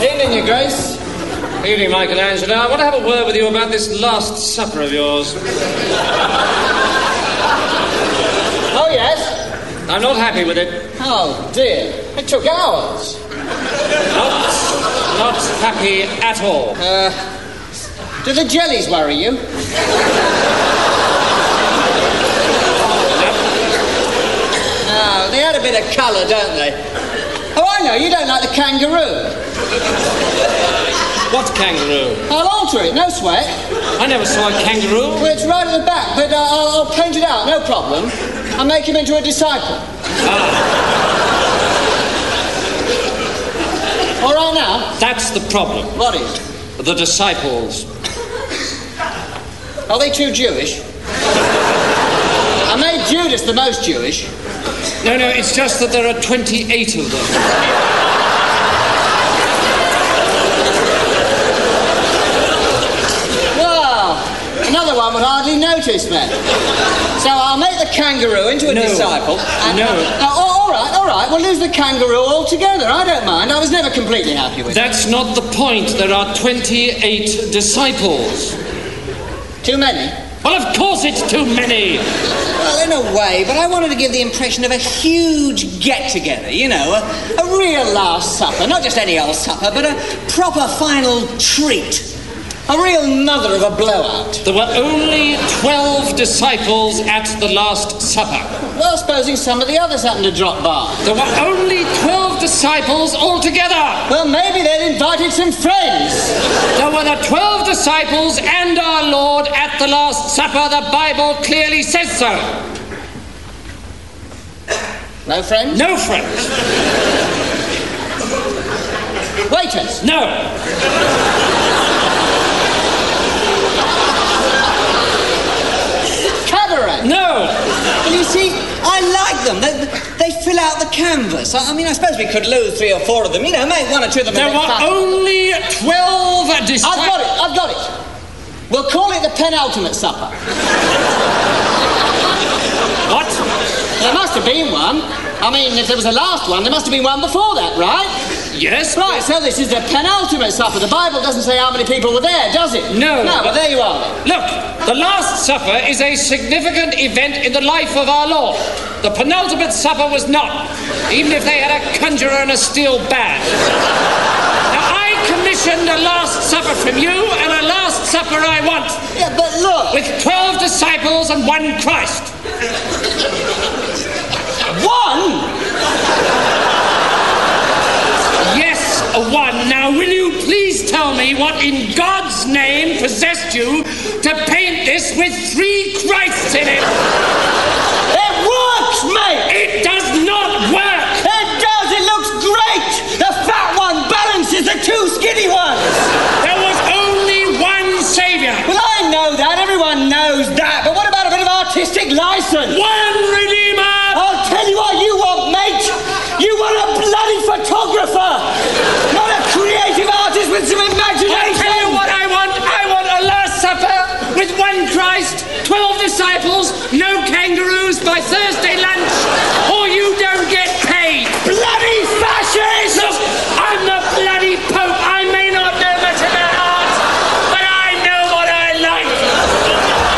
Evening, Your Grace. Evening, Michelangelo. I want to have a word with you about this Last Supper of yours. Oh, yes? I'm not happy with it. Oh, dear. It took hours. Not happy at all. Do the jellies worry you? Oh, they add a bit of colour, don't they? Oh, I know, you don't like the kangaroo. What kangaroo? I'll alter it, no sweat. I never saw a kangaroo. Well, it's right at the back, but I'll paint it out, no problem. I'll make him into a disciple. All right now? That's the problem. What is? The disciples. Are they too Jewish? I made Judas the most Jewish. No, it's just that there are 28 of them. Well, another one would hardly notice then. So I'll make the kangaroo into a disciple. And, all right, we'll lose the kangaroo altogether. I don't mind. I was never completely happy with it. That's not the point. There are 28 disciples. Too many? Well, of course it's too many. Well, in a way, but I wanted to give the impression of a huge get-together, you know, a real Last Supper. Not just any old supper, but a proper final treat. A real mother of a blowout. There were only 12 disciples at the Last Supper. Well, supposing some of the others happened to drop by. There were only 12 disciples altogether. Well, maybe they'd invited some friends. There were the 12 disciples and our Lord at the Last Supper. The Bible clearly says so. No friends? No friends. Waiters? No. No! Well, you see, I like them. They fill out the canvas. I mean, I suppose we could lose 3 or 4 of them. You know, make 1 or 2 of them. There were only 12 disciples. I've got it. We'll call it the penultimate supper. What? There must have been one. I mean, if there was a last one, there must have been one before that, right? Yes. Right, so this is the penultimate supper. The Bible doesn't say how many people were there, does it? No. No, but there you are. Look, the Last Supper is a significant event in the life of our Lord. The penultimate supper was not, even if they had a conjurer and a steel band. Now, I commissioned a Last Supper from you, and a Last Supper I want. Yeah, but look. With 12 disciples and 1 Christ. 1? Yes, 1. Now, will you please tell me what in God's name possessed you to paint this with 3 Christs in it? It works, mate! It does not work! It does! It looks great! The fat one balances the 2 skinny ones! There was only 1 Saviour. Well, I know that. Everyone knows that. But what about a bit of artistic license? 1 Redeemer! I'll tell you what you want, mate! You want a bloody photographer! Not a creative artist with some imagination! I'll tell you what I want! I want a Last Supper with 1 Christ, 12 disciples, no kangaroos by Thursday.